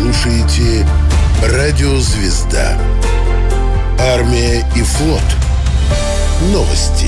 слушаете «Радио Звезда». Армия и флот. Новости.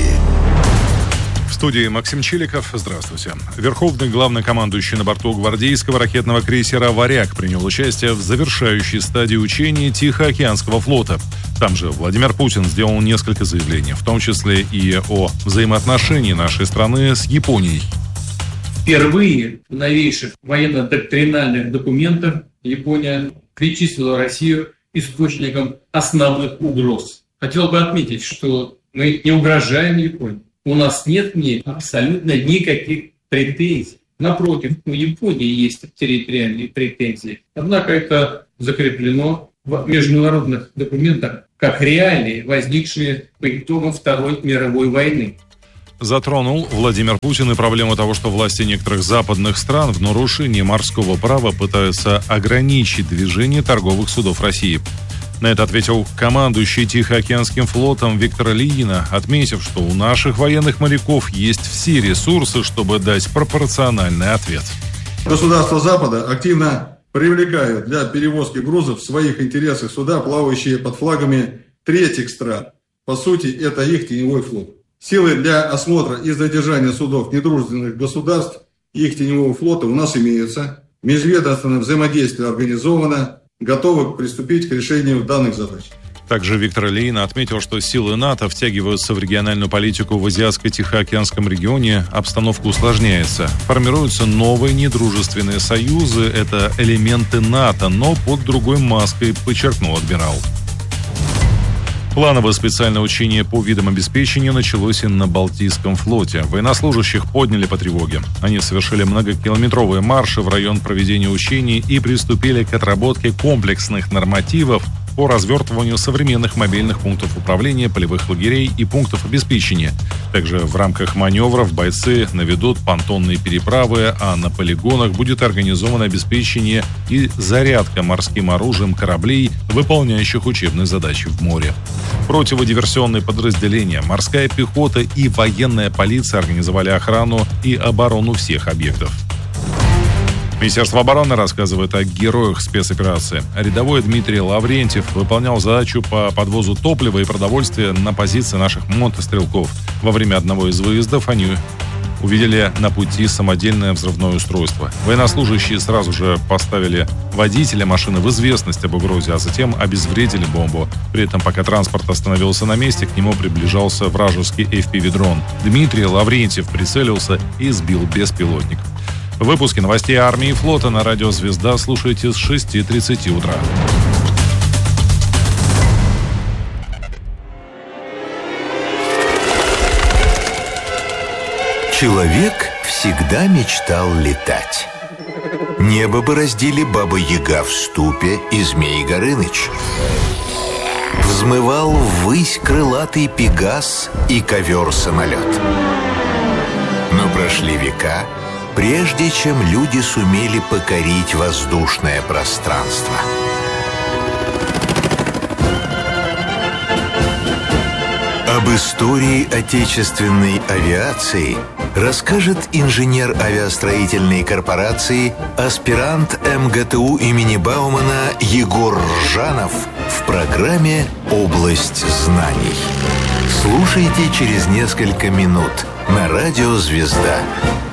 В студии Максим Чиликов. Здравствуйте. Верховный главнокомандующий на борту гвардейского ракетного крейсера «Варяг» принял участие в завершающей стадии учений Тихоокеанского флота. Там же Владимир Путин сделал несколько заявлений, в том числе и о взаимоотношении нашей страны с Японией. Впервые в новейших военно-доктринальных документах Япония причислила Россию источником основных угроз. Хотел бы отметить, что мы не угрожаем Японии. У нас нет к ней абсолютно никаких претензий. Напротив, у Японии есть территориальные претензии. Однако это закреплено в международных документах как реалии, возникшие по итогам Второй мировой войны. Затронул Владимир Путин и проблему того, что власти некоторых западных стран в нарушении морского права пытаются ограничить движение торговых судов России. На это ответил командующий Тихоокеанским флотом Виктор Ильин, отметив, что у наших военных моряков есть все ресурсы, чтобы дать пропорциональный ответ. Государства Запада активно привлекают для перевозки грузов в своих интересах суда, плавающие под флагами третьих стран. По сути, это их теневой флот. Силы для осмотра и задержания судов недружественных государств и их теневого флота у нас имеются. Межведомственное взаимодействие организовано, готовы приступить к решению данных задач. Также Виктор Ильин отметил, что силы НАТО втягиваются в региональную политику в Азиатско-Тихоокеанском регионе, обстановка усложняется. Формируются новые недружественные союзы, это элементы НАТО, но под другой маской, подчеркнул адмирал. Плановое специальное учение по видам обеспечения началось и на Балтийском флоте. Военнослужащих подняли по тревоге. Они совершили многокилометровые марши в район проведения учений и приступили к отработке комплексных нормативов по развертыванию современных мобильных пунктов управления, полевых лагерей и пунктов обеспечения. Также в рамках маневров бойцы наведут понтонные переправы, а на полигонах будет организовано обеспечение и зарядка морским оружием кораблей, выполняющих учебные задачи в море. Противодиверсионные подразделения, морская пехота и военная полиция организовали охрану и оборону всех объектов. Министерство обороны рассказывает о героях спецоперации. Рядовой Дмитрий Лаврентьев выполнял задачу по подвозу топлива и продовольствия на позиции наших мотострелков. Во время одного из выездов они увидели на пути самодельное взрывное устройство. Военнослужащие сразу же поставили водителя машины в известность об угрозе, а затем обезвредили бомбу. При этом, пока транспорт остановился на месте, к нему приближался вражеский FPV-дрон. Дмитрий Лаврентьев прицелился и сбил беспилотник. В выпуске новостей армии и флота на радио «Звезда» слушайте с 6:30 утра. Человек всегда мечтал летать. Небо бороздили Баба-Яга в ступе и Змей Горыныч. Взмывал ввысь крылатый Пегас и ковер-самолет. Но прошли века, прежде чем люди сумели покорить воздушное пространство. Об истории отечественной авиации расскажет инженер авиастроительной корпорации, аспирант МГТУ имени Баумана Егор Ржанов в программе «Область знаний». Слушайте через несколько минут на радио «Звезда».